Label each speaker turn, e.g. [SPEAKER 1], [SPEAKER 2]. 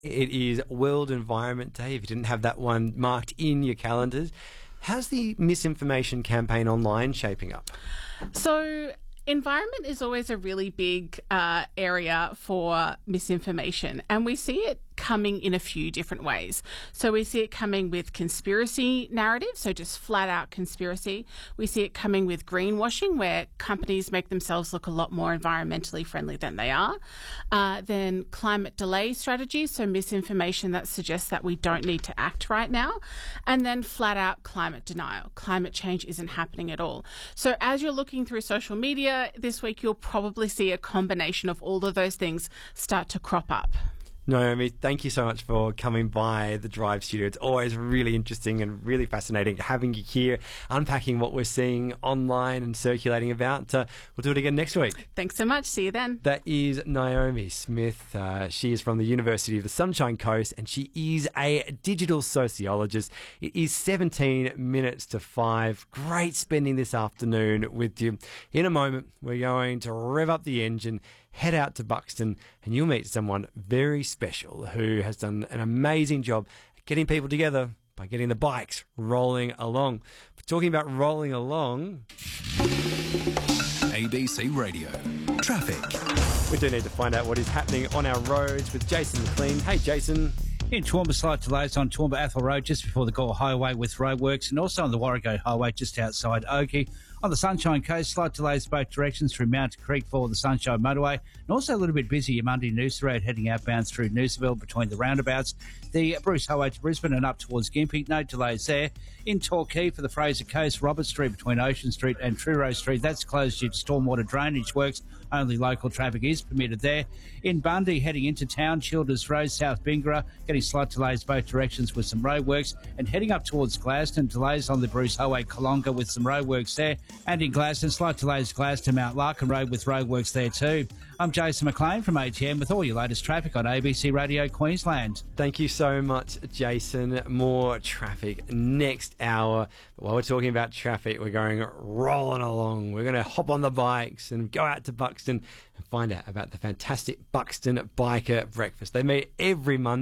[SPEAKER 1] It is World Environment Day. If you didn't have that one marked in your calendars, how's the misinformation campaign online shaping up?
[SPEAKER 2] So, environment is always a really big area for misinformation, and we see it coming in a few different ways. So we see it coming with conspiracy narratives, so just flat out conspiracy. We see it coming with greenwashing, where companies make themselves look a lot more environmentally friendly than they are. Then climate delay strategies, so misinformation that suggests that we don't need to act right now. And then flat out climate denial. Climate change isn't happening at all. So as you're looking through social media this week, you'll probably see a combination of all of those things start to crop up.
[SPEAKER 1] Naomi, thank you so much for coming by the Drive studio. It's always really interesting and really fascinating having you here, unpacking what we're seeing online and circulating about. We'll do it again next week.
[SPEAKER 2] Thanks so much. See you then.
[SPEAKER 1] That is Naomi Smith. She is from the University of the Sunshine Coast and she is a digital sociologist. It is 17 minutes to 5. Great spending this afternoon with you. In a moment, we're going to rev up the engine, head out to Buxton, and you'll meet someone very special who has done an amazing job at getting people together by getting the bikes rolling along. But talking about rolling along,
[SPEAKER 3] ABC Radio Traffic.
[SPEAKER 1] We do need to find out what is happening on our roads with Jason McLean. Hey, Jason.
[SPEAKER 4] In Toowoomba, slight delays on Toowoomba Athol Road just before the Gore Highway with roadworks, and also on the Warrego Highway just outside Oakey. On the Sunshine Coast, slight delays both directions through Mount Creek for the Sunshine Motorway, and also a little bit busy at Mundy Noosa Road heading outbound through Noosaville between the roundabouts. The Bruce Highway to Brisbane and up towards Gympie, no delays there. In Torquay for the Fraser Coast, Robert Street between Ocean Street and Truro Street, that's closed due to stormwater drainage works. Only local traffic is permitted there. In Bundy, heading into town, Childers Road, South Bingara, getting slight delays both directions with some roadworks. And heading up towards Gladstone, delays on the Bruce Highway Colonga with some roadworks there. And in Gladstone, slight delays Gladstone Mount Larkin Road with roadworks there too. I'm Jason McLean from ATM with all your latest traffic on ABC Radio Queensland.
[SPEAKER 1] Thank you so much, Jason. More traffic next hour. But while we're talking about traffic, we're going rolling along. We're going to hop on the bikes and go out to Buxton and find out about the fantastic Buxton Biker Breakfast. They meet every Monday.